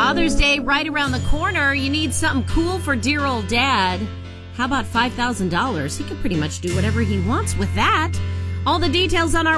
Father's Day right around the corner. You need something cool for dear old dad. How about $5,000? He can pretty much do whatever he wants with that. All the details on our